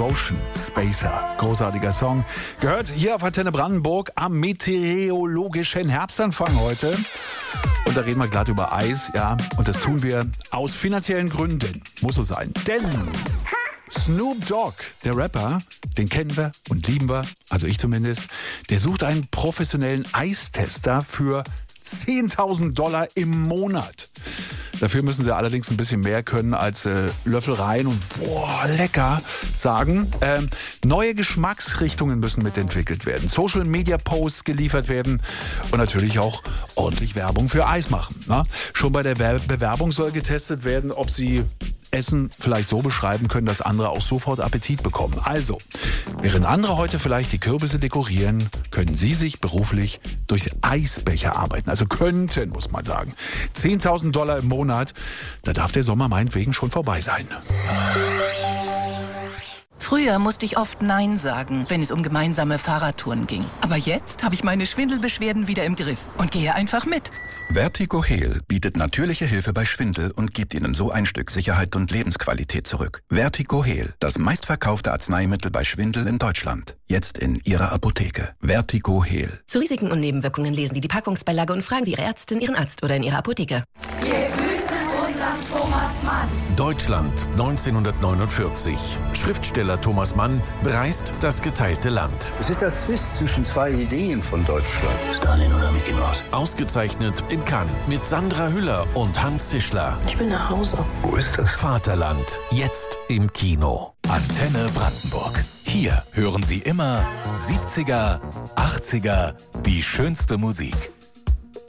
Devotion, Spacer. Großartiger Song. Gehört hier auf Antenne Brandenburg am meteorologischen Herbstanfang heute. Und da reden wir glatt über Eis, ja. Und das tun wir aus finanziellen Gründen. Muss so sein. Denn Snoop Dogg, der Rapper, den kennen wir und lieben wir, also ich zumindest, der sucht einen professionellen Eistester für $10.000 im Monat. Dafür müssen sie allerdings ein bisschen mehr können als Löffel rein und boah, lecker sagen. Neue Geschmacksrichtungen müssen mitentwickelt werden. Social-Media-Posts geliefert werden und natürlich auch ordentlich Werbung für Eis machen. Ne? Schon bei der Bewerbung soll getestet werden, ob sie Essen vielleicht so beschreiben können, dass andere auch sofort Appetit bekommen. Also, während andere heute vielleicht die Kürbisse dekorieren, können Sie sich beruflich durch Eisbecher arbeiten. Also könnten, muss man sagen. $10.000 im Monat, da darf der Sommer meinetwegen schon vorbei sein. Früher musste ich oft Nein sagen, wenn es um gemeinsame Fahrradtouren ging. Aber jetzt habe ich meine Schwindelbeschwerden wieder im Griff und gehe einfach mit. Vertigo Heal bietet natürliche Hilfe bei Schwindel und gibt Ihnen so ein Stück Sicherheit und Lebensqualität zurück. Vertigo Heal, das meistverkaufte Arzneimittel bei Schwindel in Deutschland. Jetzt in Ihrer Apotheke. Vertigo Heal. Zu Risiken und Nebenwirkungen lesen Sie die Packungsbeilage und fragen Sie Ihre Ärztin, Ihren Arzt oder in Ihrer Apotheke. Wir grüßen unseren Thomas Mann. Deutschland 1949. Schriftsteller Thomas Mann bereist das geteilte Land. Es ist der Zwist zwischen zwei Ideen von Deutschland. Stalin oder Mickey Mouse? Ausgezeichnet in Cannes mit Sandra Hüller und Hans Zischler. Ich will nach Hause. Wo ist das? Vaterland, jetzt im Kino. Antenne Brandenburg. Hier hören Sie immer 70er, 80er, die schönste Musik.